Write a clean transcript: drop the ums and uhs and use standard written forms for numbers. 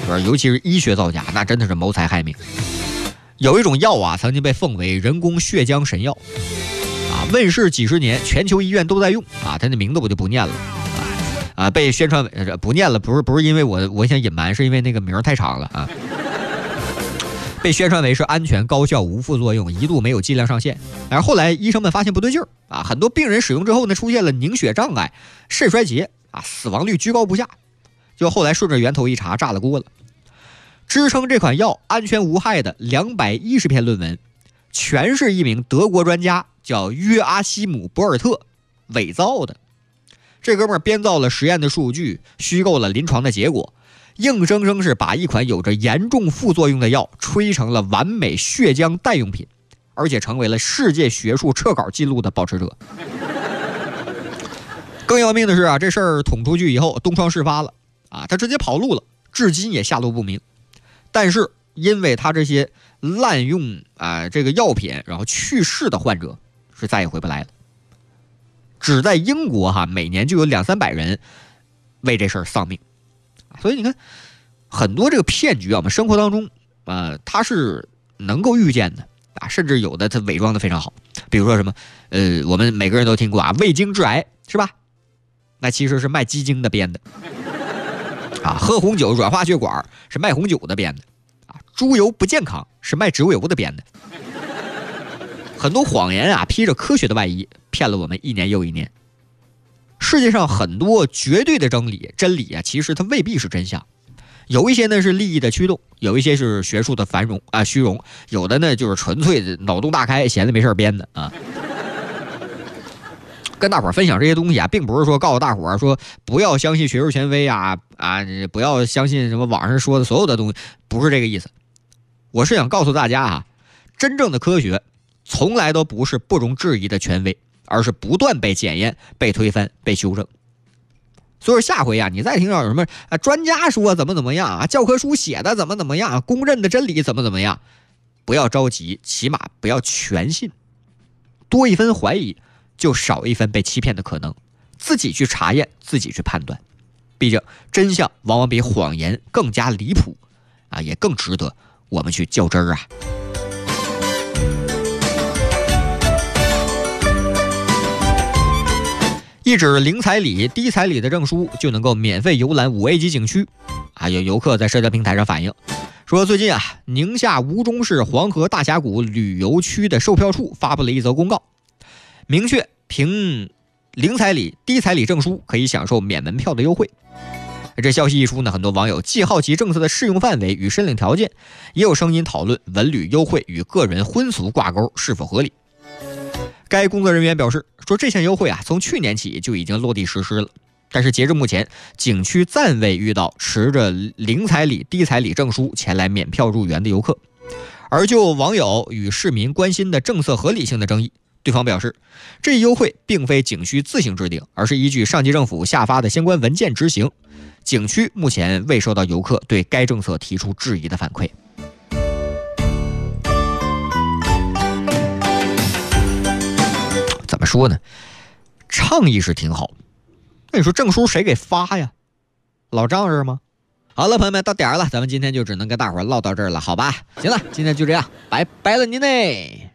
尤其是医学造假，那真的是谋财害命。有一种药啊，曾经被奉为人工血浆神药啊，问世几十年，全球医院都在用啊，它的名字我就不念了啊，被宣传不念了，不是因为我想隐瞒，是因为那个名太长了啊。被宣传为是安全高效无副作用，一度没有剂量上限。而后来医生们发现不对劲儿啊，很多病人使用之后呢，出现了凝血障碍、肾衰竭啊，死亡率居高不下。就后来顺着源头一查，炸了锅了。支撑这款药安全无害的210篇论文，全是一名德国专家叫约阿希姆·博尔特伪造的。这哥们儿编造了实验的数据，虚构了临床的结果，硬生生是把一款有着严重副作用的药吹成了完美血浆代用品，而且成为了世界学术撤稿记录的保持者。更要命的是啊，这事儿捅出去以后，东窗事发了啊，他直接跑路了，至今也下落不明。但是因为他这些滥用这个药品然后去世的患者是再也回不来了。只在英国每年就有200-300人为这事儿丧命。所以你看，很多这个骗局啊，我们生活当中它是能够预见的啊，甚至有的它伪装的非常好。比如说什么我们每个人都听过啊，味精致癌是吧？那其实是卖鸡精的编的啊，喝红酒软化血管是卖红酒的编的啊，猪油不健康是卖植物油的编的。很多谎言啊，披着科学的外衣，骗了我们一年又一年。世界上很多绝对的真理啊，其实它未必是真相。有一些呢是利益的驱动，有一些是学术的虚荣，有的呢就是纯粹的脑洞大开，闲着没事编的啊。跟大伙儿分享这些东西啊，并不是说告诉大伙儿说不要相信学术权威不要相信什么网上说的所有的东西，不是这个意思。我是想告诉大家真正的科学从来都不是不容置疑的权威，而是不断被检验、被推翻、被修正。所以下回你再听到有什么专家说怎么样教科书写的怎么样，公认的真理怎么样，不要着急，起码不要全信，多一分怀疑就少一分被欺骗的可能，自己去查验，自己去判断。毕竟真相往往比谎言更加离谱也更值得我们去较真儿一纸零彩礼、低彩礼的证书就能够免费游览5A 级景区有游客在社交平台上反映说，最近宁夏吴忠市黄河大峡谷旅游区的售票处发布了一则公告，明确凭零彩礼、低彩礼证书可以享受免门票的优惠。这消息一出呢，很多网友既好奇政策的适用范围与申领条件，也有声音讨论文旅优惠与个人婚俗挂钩是否合理。该工作人员表示说，这项优惠从去年起就已经落地实施了，但是截至目前，景区暂未遇到持着零彩礼、低彩礼证书前来免票入园的游客。而就网友与市民关心的政策合理性的争议，对方表示，这一优惠并非景区自行制定，而是依据上级政府下发的相关文件执行。景区目前未收到游客对该政策提出质疑的反馈。怎么说呢？倡议是挺好，那你说证书谁给发呀？老丈人吗？好了，朋友们，到点了，咱们今天就只能跟大伙唠到这儿了，好吧？行了，今天就这样，拜拜了您嘞。